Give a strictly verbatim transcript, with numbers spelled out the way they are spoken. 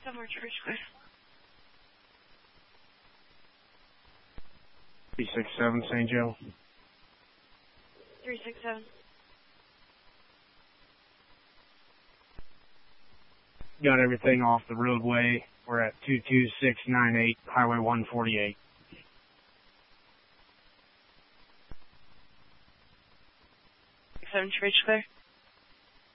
Somewhere Church Clear. three six seven, Saint Joe. three six seven. Got everything off the roadway. We're at two two six nine eight, Highway one forty-eight. seven Church Clear.